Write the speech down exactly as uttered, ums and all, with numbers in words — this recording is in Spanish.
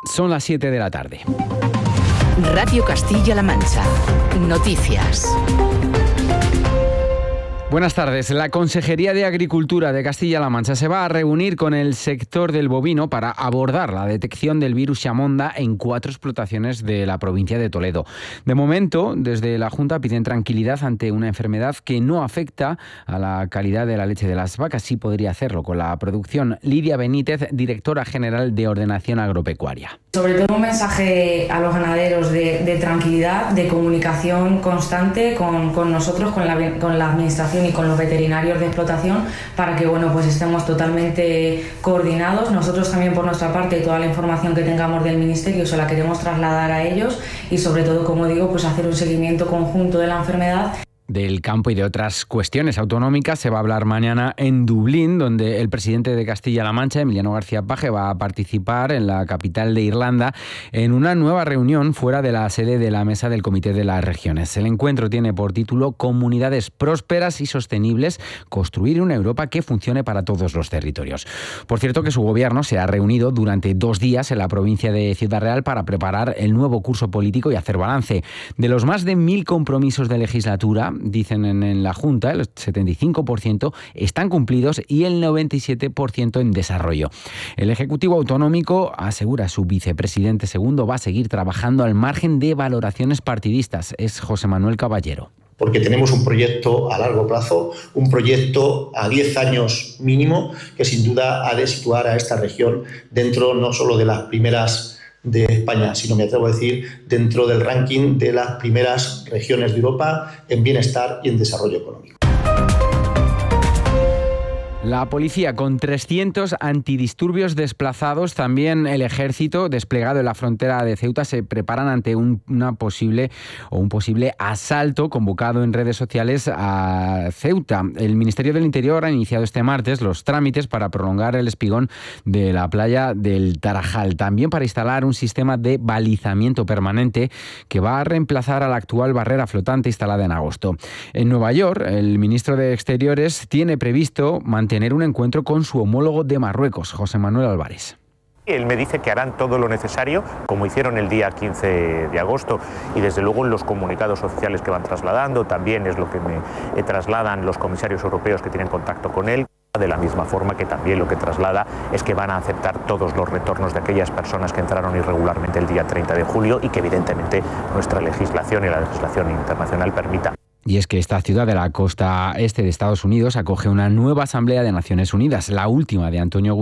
Son las siete de la tarde. Radio Castilla-La Mancha. Noticias. Buenas tardes. La Consejería de Agricultura de Castilla-La Mancha se va a reunir con el sector del bovino para abordar la detección del virus Chamonda en cuatro explotaciones de la provincia de Toledo. De momento, desde la Junta piden tranquilidad ante una enfermedad que no afecta a la calidad de la leche de las vacas. Sí podría hacerlo con la producción. Lidia Benítez, directora general de Ordenación Agropecuaria. Sobre todo un mensaje a los ganaderos de, de tranquilidad, de comunicación constante con, con nosotros, con la, con la administración y con los veterinarios de explotación, para que bueno, pues estemos totalmente coordinados. Nosotros también, por nuestra parte, toda la información que tengamos del Ministerio se la queremos trasladar a ellos y sobre todo, como digo, pues hacer un seguimiento conjunto de la enfermedad. Del campo y de otras cuestiones autonómicas se va a hablar mañana en Dublín, donde el presidente de Castilla-La Mancha, Emiliano García Paje, va a participar en la capital de Irlanda en una nueva reunión fuera de la sede de la Mesa del Comité de las Regiones. El encuentro tiene por título Comunidades prósperas y sostenibles, construir una Europa que funcione para todos los territorios. Por cierto, que su gobierno se ha reunido durante dos días en la provincia de Ciudad Real para preparar el nuevo curso político y hacer balance. De los más de mil compromisos de legislatura, dicen en, en la Junta, el setenta y cinco por ciento están cumplidos y el noventa y siete por ciento en desarrollo. El Ejecutivo Autonómico, asegura su vicepresidente segundo, va a seguir trabajando al margen de valoraciones partidistas. Es José Manuel Caballero. Porque tenemos un proyecto a largo plazo, un proyecto a diez años mínimo, que sin duda ha de situar a esta región dentro no solo de las primeras de España, sino, me atrevo a decir, dentro del ranking de las primeras regiones de Europa en bienestar y en desarrollo económico. La policía con trescientos antidisturbios desplazados, también el ejército desplegado en la frontera de Ceuta, se preparan ante un, una posible o un posible asalto convocado en redes sociales a Ceuta. El Ministerio del Interior ha iniciado este martes los trámites para prolongar el espigón de la playa del Tarajal, también para instalar un sistema de balizamiento permanente que va a reemplazar a la actual barrera flotante instalada en agosto. En Nueva York, el ministro de Exteriores tiene previsto mantener tener un encuentro con su homólogo de Marruecos, José Manuel Álvarez. Él me dice que harán todo lo necesario, como hicieron el día quince de agosto, y desde luego en los comunicados oficiales que van trasladando también es lo que me eh, trasladan los comisarios europeos que tienen contacto con él. De la misma forma que también lo que traslada es que van a aceptar todos los retornos de aquellas personas que entraron irregularmente el día treinta de julio y que evidentemente nuestra legislación y la legislación internacional permita. Y es que esta ciudad de la costa este de Estados Unidos acoge una nueva Asamblea de Naciones Unidas, la última de Antonio Guterres.